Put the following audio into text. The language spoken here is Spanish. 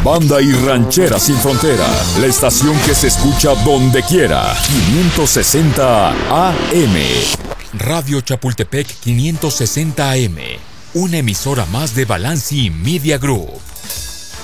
Banda y ranchera sin frontera. La estación que se escucha donde quiera. 560 AM. Radio Chapultepec 560 AM. Una emisora más de Balanci Media Group.